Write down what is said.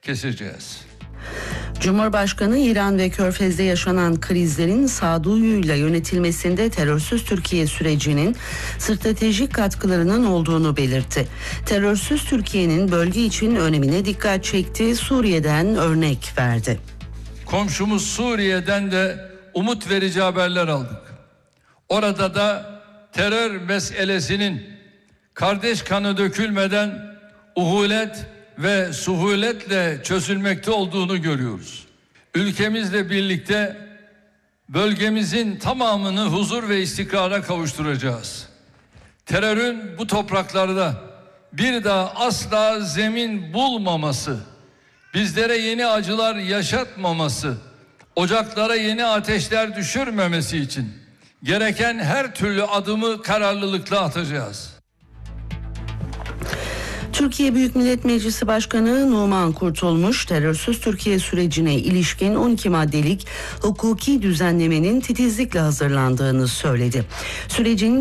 keseceğiz. Cumhurbaşkanı İran ve Körfez'de yaşanan krizlerin sağduyuyla yönetilmesinde terörsüz Türkiye sürecinin stratejik katkılarının olduğunu belirtti. Terörsüz Türkiye'nin bölge için önemine dikkat çekti, Suriye'den örnek verdi. Komşumuz Suriye'den de umut verici haberler aldık. Orada da terör meselesinin kardeş kanı dökülmeden uhulet ve suhuletle çözülmekte olduğunu görüyoruz. Ülkemizle birlikte bölgemizin tamamını huzur ve istikrara kavuşturacağız. Terörün bu topraklarda bir daha asla zemin bulmaması, bizlere yeni acılar yaşatmaması, ocaklara yeni ateşler düşürmemesi için gereken her türlü adımı kararlılıkla atacağız. Türkiye Büyük Millet Meclisi Başkanı Numan Kurtulmuş, terörsüz Türkiye sürecine ilişkin 12 maddelik hukuki düzenlemenin titizlikle hazırlandığını söyledi. Sürecin